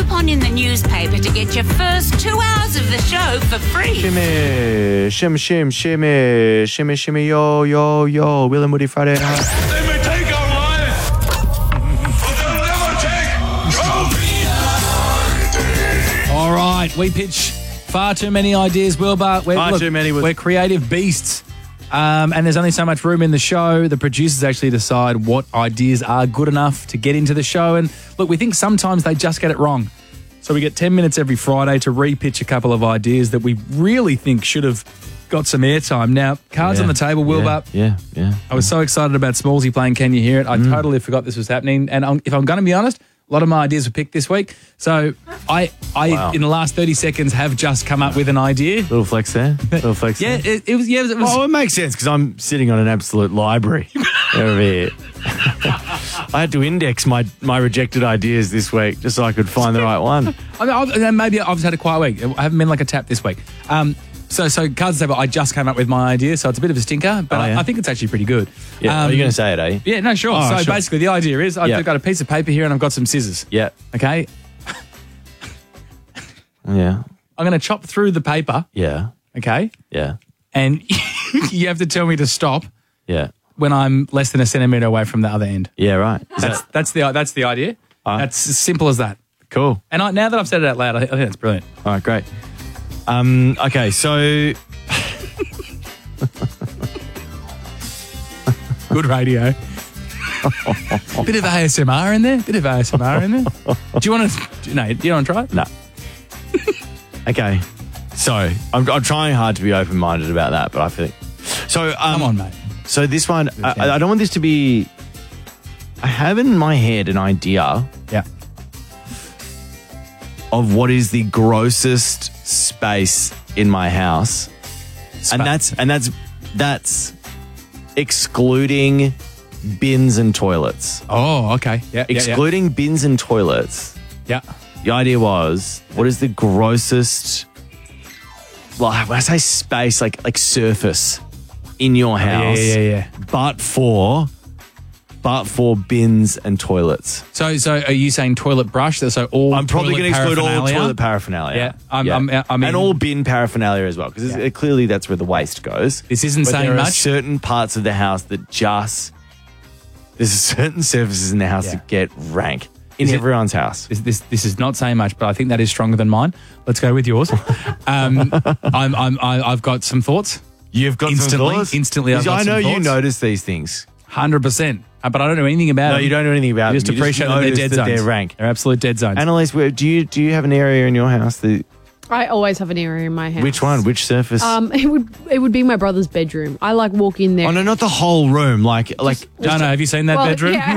coupon in the newspaper to get your first 2 hours of the show for free. Shimmy, shim, shim, shimmy, shimmy, shimmy, yo, yo, yo. Will and Woody Friday night. They may take our lives, but they'll never take your All right, we pitch far too many ideas, Wilbur. Far too many. We're creative beasts. And there's only so much room in the show. The producers actually decide what ideas are good enough to get into the show. And look, we think sometimes they just get it wrong. So we get 10 minutes every Friday to re-pitch a couple of ideas that we really think should have got some airtime. Now, cards on the table, Wilbur. Yeah. I was so excited about Smallsy playing Can You Hear It? I totally forgot this was happening. And if I'm going to be honest, a lot of my ideas were picked this week. So I in the last 30 seconds, have just come up with an idea. Little flex there. Little flex there. It was. Oh, it makes sense because I'm sitting on an absolute library over here. I had to index my rejected ideas this week just so I could find the right one. Maybe I've had a quiet week. I haven't been like a tap this week. So cards table, I just came up with my idea, so it's a bit of a stinker, but I think it's actually pretty good. Yeah, are you going to say it, eh? Yeah, no, sure. Oh, so basically the idea is I've got a piece of paper here and I've got some scissors. Yeah. Okay? Yeah. I'm going to chop through the paper. Yeah. Okay? Yeah. And you have to tell me to stop Yeah. when I'm less than a centimetre away from the other end. Yeah, right. That's the idea. That's as simple as that. Cool. And now that I've said it out loud, I think that's brilliant. All right, great. Okay, so... Good radio. Bit of ASMR in there. Do you want to? No, do you want to try it? No. Okay, so I'm trying hard to be open-minded about that, but I think... So, Come on, mate. So this one, I don't want this to be... I have in my head an idea of what is the grossest space in my house. And that's excluding bins and toilets. Oh, okay. Yeah. Excluding bins and toilets. Yeah. The idea was, what is the grossest, like when I say space, like surface in your house? Yeah. But for bins and toilets. So are you saying toilet brush? So all I'm probably going to exclude all toilet Yeah. paraphernalia. I mean, and all bin paraphernalia as well, because clearly that's where the waste goes. This isn't but saying there much. are certain parts of the house that there's certain surfaces in the house that get rank. In everyone's house. This is not saying much, but I think that is stronger than mine. Let's go with yours. I've got some thoughts. You've got some thoughts? Instantly, I've got I some know thoughts. you notice these things. 100%. But I don't know anything about them. No, you don't know anything about them. Just appreciate that they're dead zones. They're rank. They're absolute dead zones. Annalise, do you have an area in your house that... I always have an area in my house. Which one? Which surface? It would be my brother's bedroom. I walk in there. Oh, no, not the whole room. Like. Donna, have you seen that bedroom? Yeah.